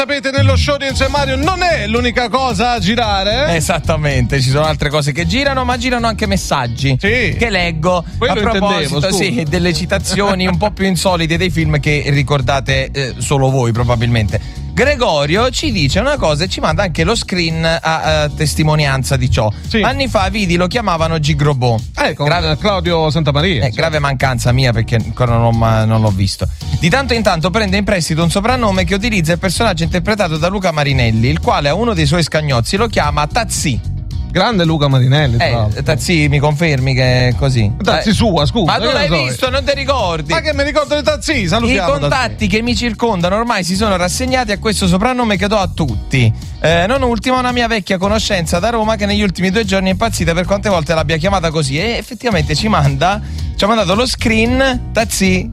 Sapete, nello show di Enzo e Mario non è l'unica cosa a girare. Esattamente, ci sono altre cose che girano, ma girano anche messaggi che leggo. Quello a proposito delle citazioni un po' più insolite dei film che ricordate solo voi probabilmente. Gregorio ci dice una cosa e ci manda anche lo screen a testimonianza di ciò. Anni fa vidi lo chiamavano Gigrobò. Con Claudio Santamaria. Grave mancanza mia perché ancora non l'ho visto. Di tanto in tanto prende in prestito un soprannome che utilizza il personaggio interpretato da Luca Marinelli, il quale a uno dei suoi scagnozzi lo chiama Tazzi. Grande Luca Marinelli. Tazzi, mi confermi che è così? Tazzi sua, scusa. Ma tu l'hai visto, non ti ricordi? Ma che mi ricordo di Tazzi, salutiamo. I contatti che mi circondano ormai si sono rassegnati a questo soprannome che do a tutti. Non ultima una mia vecchia conoscenza da Roma che negli ultimi 2 giorni è impazzita per quante volte l'abbia chiamata così, e effettivamente ci ha mandato lo screen. Tazzi,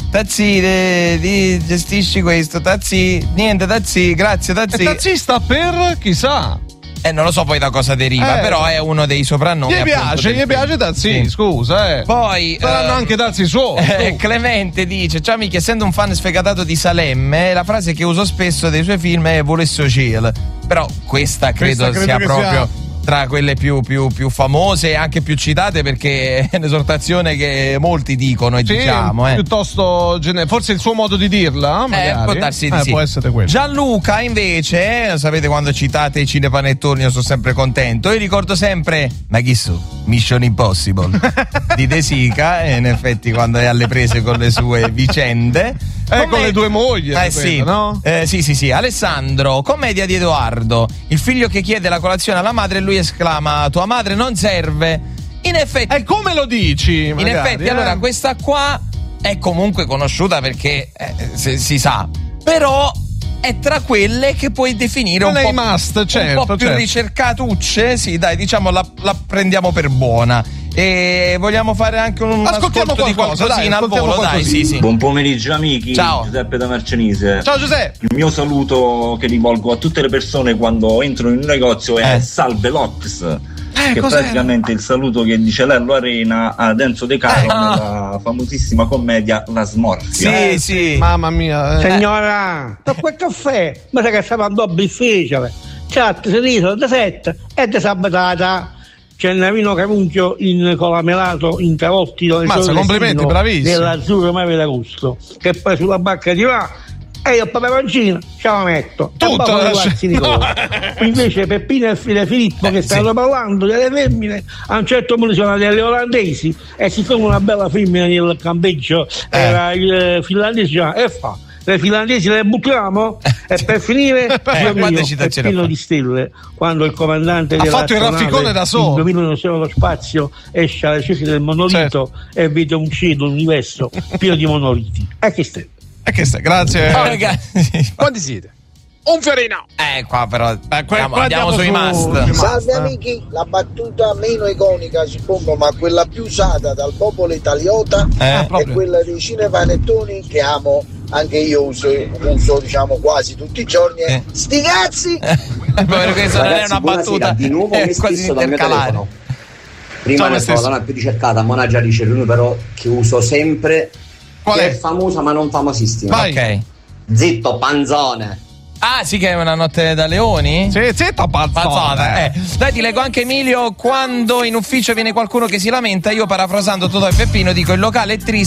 gestisci questo, Tazzi, niente, Tazzi, grazie, Tazzi. E Tazzi sta per chissà. Non lo so poi da cosa deriva, però è uno dei soprannomi. Gli piace Tazzi, scusa. Poi saranno anche Tazzi suoi. Clemente dice: ciao amici, essendo un fan sfegatato di Salemme, la frase che uso spesso dei suoi film è volesse cielo. Però questa credo sia proprio tra quelle più famose e anche più citate, perché è un'esortazione che molti dicono e diciamo. Piuttosto forse il suo modo di dirla, magari. Può darsi di sì. Può essere quello. Gianluca invece, sapete, quando citate i cinepanettoni io sono sempre contento. Io ricordo sempre, ma chi su? Mission Impossible di De Sica, e in effetti quando è alle prese con le sue vicende. Con le 2 mogli. Sì. No? Sì. Alessandro, commedia di Edoardo. Il figlio che chiede la colazione alla madre e lui esclama: tua madre non serve. In effetti. Come lo dici? Magari, in effetti, allora, questa qua è comunque conosciuta perché si sa. Però è tra quelle che puoi definire un po' più ricercatucce. Sì, dai, diciamo la prendiamo per buona. E vogliamo fare anche un ascolto di qualcosina al volo, dai, sì. Buon pomeriggio amici. Ciao. Giuseppe da Marcianise. Ciao Giuseppe. Il mio saluto che rivolgo a tutte le persone quando entro in un negozio è Salve Lox. Che cos'era? praticamente il saluto che dice Lello Arena ad Enzo De Caro nella famosissima commedia La Smorfia. Sì. Mamma mia. Signora, da quel caffè, ma sa che stava andando difficile. Chat, sedito, da 7 e da sabatata. C'è il navino Caruncchio in colamelato in Carotti, complimenti, bravissimo, dell'azzurro mare d'agosto, che poi sulla barca ti va e io peperoncino ce la metto tutto. Invece Peppino e Filippo che stanno parlando delle femmine, a un certo punto sono delle olandesi e si trova una bella femmina nel campeggio, era il finlandese e fa: le finlandesi le buttiamo? E per finire è pieno di stelle quando il comandante ha fatto il rafficone da solo, indovinano solo lo spazio, esce alla luce del monolito e vede un cielo, un universo pieno di monoliti. E che stai? Grazie. Ragazzi, quanti siete? Un fiorino. Qua però andiamo sui must. Salve amici, la battuta meno iconica suppongo, ma quella più usata dal popolo italiota è quella dei cinepanettoni che amo. Anche io uso diciamo quasi tutti i giorni. Sti cazzi! Questa non è una battuta, di nuovo è quasi intercalare. Prima ne stavo dando più ricercata, ma già dice lui però che uso sempre. Qual è famosa ma non famosissima. Vai. Ok. Zitto panzone. Ah, sì, che è una notte da leoni? Sì, panzone. Dai, ti leggo anche Emilio. Quando in ufficio viene qualcuno che si lamenta, io parafrasando Totò e Peppino dico: il locale è triste